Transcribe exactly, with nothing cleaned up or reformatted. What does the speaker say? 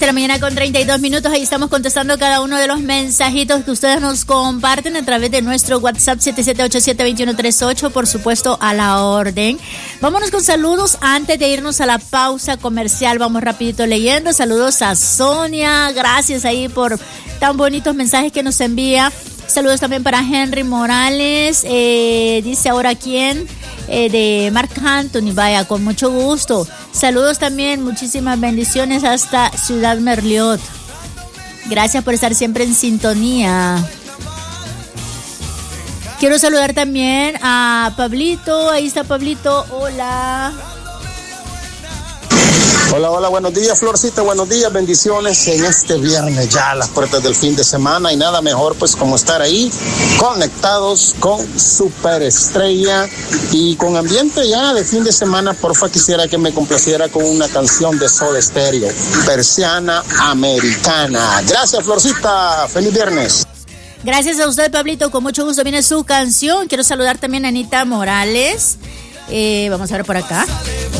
De la mañana con treinta y dos minutos, ahí estamos contestando cada uno de los mensajitos que ustedes nos comparten a través de nuestro WhatsApp siete siete ocho siete dos uno tres ocho, por supuesto a la orden. Vámonos con saludos antes de irnos a la pausa comercial, vamos rapidito leyendo. Saludos a Sonia, gracias ahí por tan bonitos mensajes que nos envía. Saludos también para Henry Morales, eh, dice ahora quién, eh, de Mark Anthony, vaya, con mucho gusto. Saludos también, muchísimas bendiciones hasta Ciudad Merliot. Gracias por estar siempre en sintonía. Quiero saludar también a Pablito, ahí está Pablito, hola. Hola, hola, buenos días, Florcita, buenos días, bendiciones en este viernes, ya a las puertas del fin de semana, y nada mejor pues como estar ahí conectados con Superestrella y con ambiente ya de fin de semana. Porfa, quisiera que me complaciera con una canción de Soda Stereo, Persiana Americana. Gracias, Florcita, feliz viernes. Gracias a usted, Pablito, con mucho gusto viene su canción. Quiero saludar también a Anita Morales, eh, vamos a ver por acá.